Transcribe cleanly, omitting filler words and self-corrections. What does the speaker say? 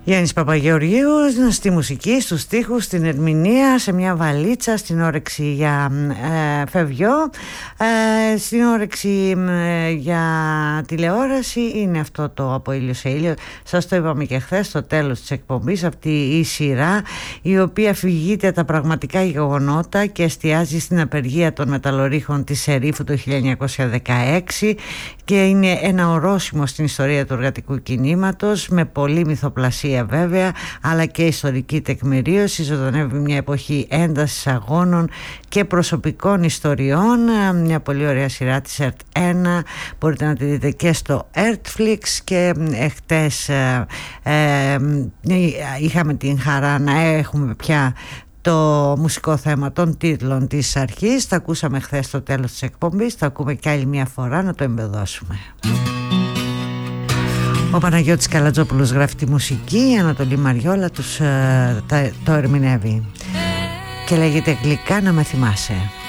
Γιάννης Παπαγεωργίου στη μουσική, στους στίχους, στην ερμηνεία, σε μια βαλίτσα, στην όρεξη για φευγιό, στην όρεξη για τηλεόραση. Είναι αυτό το Από ήλιο σε ήλιο. Σας το είπαμε και χθες στο τέλος της εκπομπής, αυτή η σειρά η οποία αφηγείται τα πραγματικά γεγονότα και εστιάζει στην απεργία των μεταλλορύχων της Σερίφου το 1916 και είναι ένα ορόσημο στην ιστορία του εργατικού κινήματος, με πολλή μυθοπλασία βέβαια, αλλά και ιστορική τεκμηρίωση. Ζωντανεύει μια εποχή έντασης αγώνων και προσωπικών ιστοριών. Μια πολύ ωραία σειρά της ΕΡΤ1, μπορείτε να τη δείτε και στο ERTFlix. Και χτες είχαμε την χαρά να έχουμε πια το μουσικό θέμα των τίτλων της αρχής. Τα ακούσαμε χθες στο τέλος της εκπομπής, τα ακούμε και άλλη μια φορά να το εμπεδώσουμε. Ο Παναγιώτης Καλατζόπουλος γράφει τη μουσική, η Ανατολή Μαριόλα το ερμηνεύει και λέγεται «Γλυκά να με θυμάσαι».